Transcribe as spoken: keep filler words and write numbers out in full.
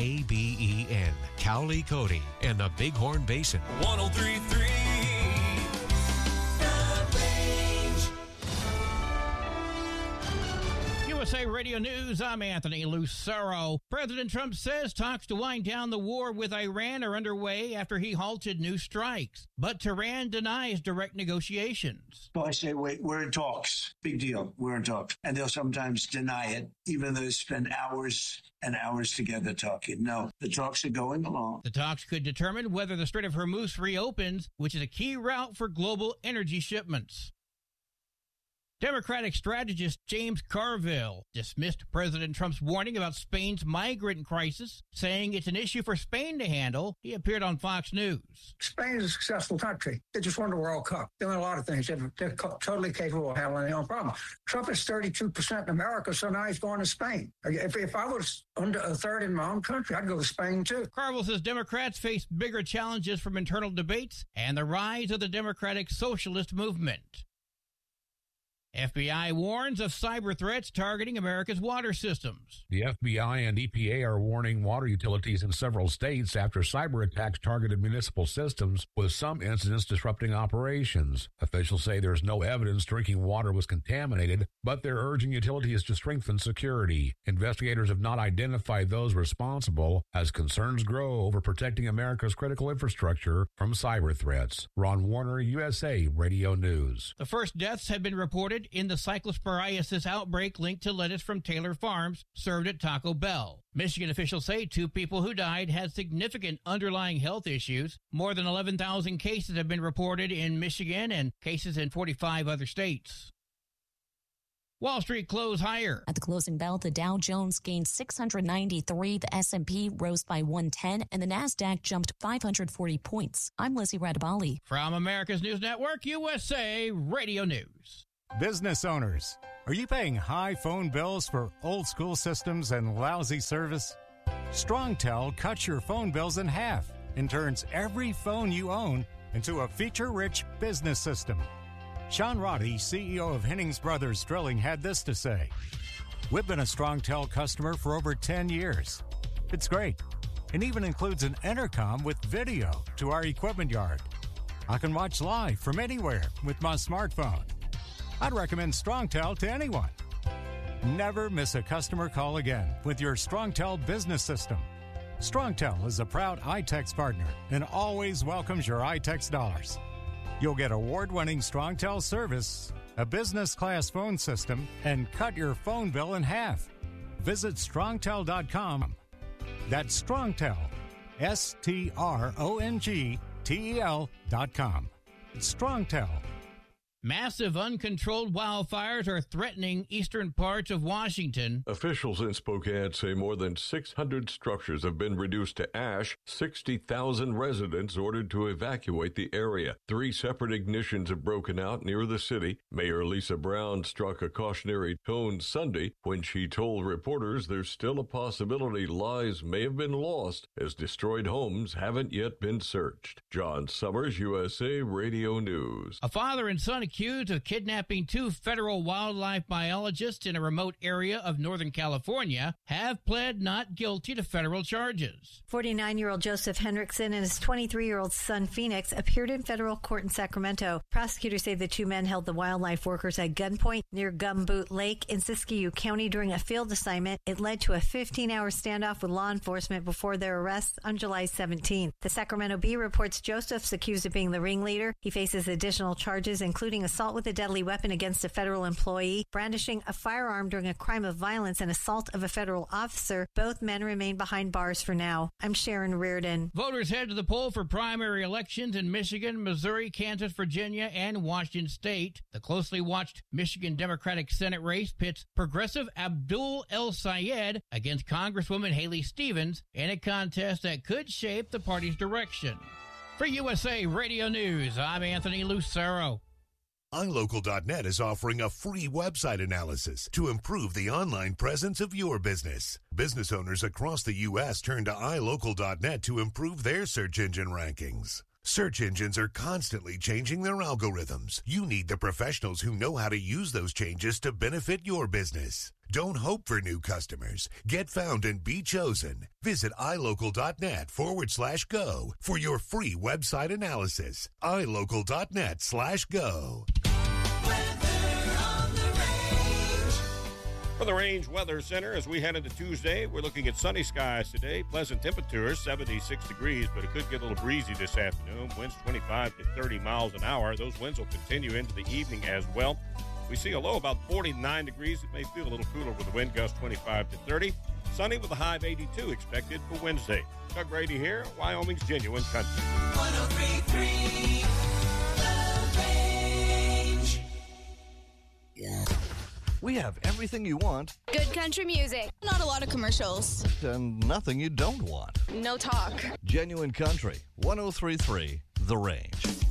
K B E N, Cowley, Cody, and the Bighorn Basin. one oh three point three U S A Radio News, I'm Anthony Lucero. President Trump says talks to wind down the war with Iran are underway after he halted new strikes. But Tehran denies direct negotiations. So I say, wait, we're in talks. Big deal. We're in talks. And they'll sometimes deny it, even though they spend hours and hours together talking. No, the talks are going along. The talks could determine whether the Strait of Hormuz reopens, which is a key route for global energy shipments. Democratic strategist James Carville dismissed President Trump's warning about Spain's migrant crisis, saying it's an issue for Spain to handle. He appeared on Fox News. Spain is a successful country. They just won the World Cup. They're doing a lot of things. They're, they're co- totally capable of handling their own problem. Trump is thirty-two percent in America, so now he's going to Spain. If, if I was under a third in my own country, I'd go to Spain, too. Carville says Democrats face bigger challenges from internal debates and the rise of the Democratic Socialist movement. F B I warns of cyber threats targeting America's water systems. The F B I and E P A are warning water utilities in several states after cyber attacks targeted municipal systems, with some incidents disrupting operations. Officials say there's no evidence drinking water was contaminated, but they're urging utilities to strengthen security. Investigators have not identified those responsible as concerns grow over protecting America's critical infrastructure from cyber threats. Ron Warner, U S A Radio News. The first deaths have been reported in the cyclosporiasis outbreak linked to lettuce from Taylor Farms served at Taco Bell. Michigan officials say two people who died had significant underlying health issues. More than eleven thousand cases have been reported in Michigan and cases in forty-five other states. Wall Street closed higher. At the closing bell, the Dow Jones gained six hundred ninety-three, the S and P rose by one ten, and the NASDAQ jumped five hundred forty points. I'm Lizzie Radabali. From America's News Network, U S A Radio News. Business owners, are you paying high phone bills for old school systems and lousy service? StrongTel cuts your phone bills in half and turns every phone you own into a feature-rich business system. Sean Roddy, C E O of Hennings Brothers Drilling, had this to say. We've been a StrongTel customer for over ten years. It's great. It even includes an intercom with video to our equipment yard. I can watch live from anywhere with my smartphone. I'd recommend StrongTel to anyone. Never miss a customer call again with your StrongTel business system. StrongTel is a proud iTex partner and always welcomes your iTex dollars. You'll get award-winning StrongTel service, a business-class phone system, and cut your phone bill in half. Visit strongtel dot com. That's StrongTel, S T R O N G T E L dot com. StrongTel. Massive uncontrolled wildfires are threatening eastern parts of Washington. Officials in Spokane say more than six hundred structures have been reduced to ash, sixty thousand residents ordered to evacuate the area. Three separate ignitions have broken out near the city. Mayor Lisa Brown struck a cautionary tone Sunday when she told reporters there's still a possibility lives may have been lost as destroyed homes haven't yet been searched. John Summers, U S A Radio News. A father and son accused of kidnapping two federal wildlife biologists in a remote area of Northern California have pled not guilty to federal charges. forty-nine-year-old Joseph Hendrickson and his twenty-three-year-old son Phoenix appeared in federal court in Sacramento. Prosecutors say the two men held the wildlife workers at gunpoint near Gumboot Lake in Siskiyou County during a field assignment. It led to a fifteen-hour standoff with law enforcement before their arrests on July seventeenth. The Sacramento Bee reports Joseph's accused of being the ringleader. He faces additional charges, including assault with a deadly weapon against a federal employee, brandishing a firearm during a crime of violence, and assault of a federal officer. Both men remain behind bars for now. I'm Sharon Reardon. Voters head to the poll for primary elections in Michigan, Missouri, Kansas, Virginia, and Washington State. The closely watched Michigan Democratic Senate race pits progressive Abdul El Sayed against Congresswoman Haley Stevens in a contest that could shape the party's direction. For U S A Radio News, I'm Anthony Lucero. i local dot net is offering a free website analysis to improve the online presence of your business. Business owners across the U S turn to i local dot net to improve their search engine rankings. Search engines are constantly changing their algorithms. You need the professionals who know how to use those changes to benefit your business. Don't hope for new customers. Get found and be chosen. Visit ilocal.net forward slash go for your free website analysis. ilocal.net slash go. For the Range Weather Center, as we head into Tuesday, we're looking at sunny skies today. Pleasant temperatures, seventy-six degrees, but it could get a little breezy this afternoon. Winds twenty-five to thirty miles an hour. Those winds will continue into the evening as well. We see a low about forty-nine degrees. It may feel a little cooler with a wind gust twenty-five to thirty. Sunny with a high of eighty-two expected for Wednesday. Doug Grady here, Wyoming's Genuine Country. one oh three point three The Range. Yeah. We have everything you want. Good country music. Not a lot of commercials. And nothing you don't want. No talk. Genuine Country, one oh three point three The Range.